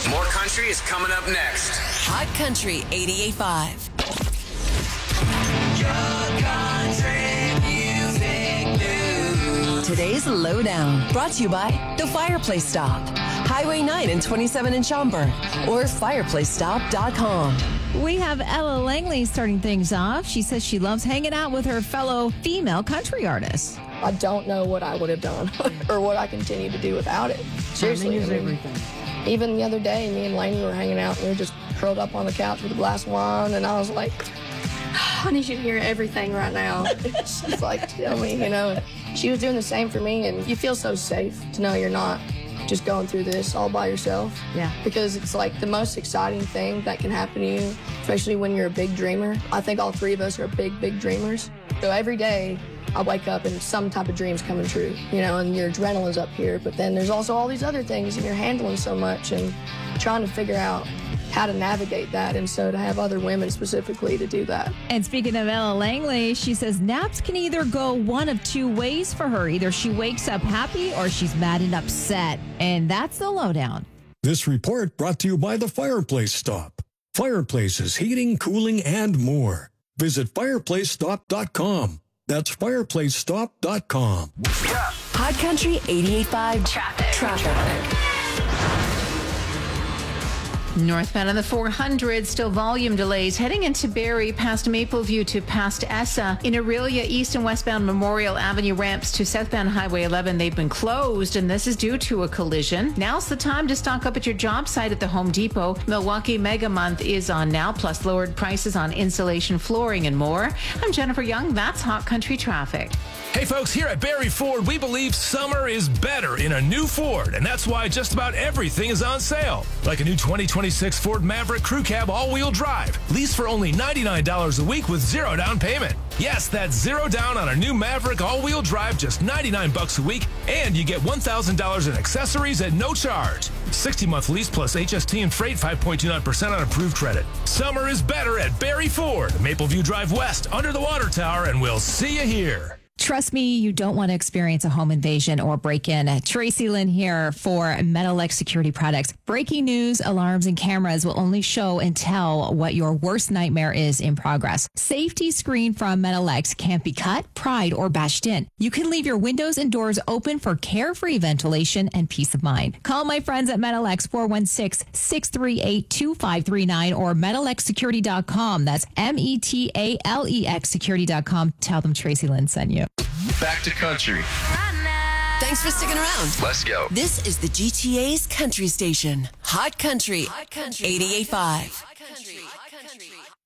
More country is coming up next. Hot Country 88.5. Today's Lowdown, brought to you by The Fireplace Stop, Highway 9 and 27 in Schaumburg, or fireplacestop.com. We have Ella Langley starting things off. She says she loves hanging out with her fellow female country artists. I don't know what I would have done or what I continue to do without it. Seriously. Everything. Even the other day, me and Lainey were hanging out, and we were just curled up on the couch with a glass of wine, and I was like, I need you to hear everything right now. She's like, tell me, you know. She was doing the same for me, and you feel so safe to know you're not just going through this all by yourself. Yeah. Because it's like the most exciting thing that can happen to you, especially when you're a big dreamer. I think all three of us are big, big dreamers. So every day, I wake up and some type of dream's coming true, you know, and your adrenaline's up here. But then there's also all these other things, and you're handling so much and trying to figure out how to navigate that. And so to have other women specifically to do that. And speaking of Ella Langley, she says naps can either go one of two ways for her. Either she wakes up happy or she's mad and upset. And that's the Lowdown. This report brought to you by the Fireplace Stop. Fireplaces, heating, cooling, and more. Visit fireplacestop.com. That's fireplacestop.com. Hot Country 88.5 Traffic. Northbound on the 400, still volume delays heading into Barrie past Mapleview to past Essa. In Aurelia, east and westbound Memorial Avenue ramps to southbound Highway 11, they've been closed, and this is due to a collision. Now's the time to stock up at your job site at the Home Depot. Milwaukee Mega Month is on now, plus lowered prices on insulation, flooring, and more. I'm Jennifer Young. That's Hot Country Traffic. Hey folks, here at Barrie Ford, we believe summer is better in a new Ford, and that's why just about everything is on sale. Like a new 2026 Ford Maverick Crew Cab all-wheel drive, lease for only $99 a week with zero down payment. Yes, that's zero down on a new Maverick all-wheel drive, just $99 a week, and you get $1,000 in accessories at no charge. 60-month lease plus HST and freight, 5.29% on approved credit. Summer is better at Barrie Ford, Mapleview Drive West, under the water tower, and we'll see you here. Trust me, you don't want to experience a home invasion or break-in. Tracy Lynn here for Metalex Security Products. Breaking news, alarms, and cameras will only show and tell what your worst nightmare is in progress. Safety screen from Metalex can't be cut, pried, or bashed in. You can leave your windows and doors open for carefree ventilation and peace of mind. Call my friends at Metalex 416-638-2539 or metalexsecurity.com. That's METALEX security.com. Tell them Tracy Lynn sent you. Back to country. Thanks for sticking around. Let's go. This is the GTA's country station, Hot Country 88.5.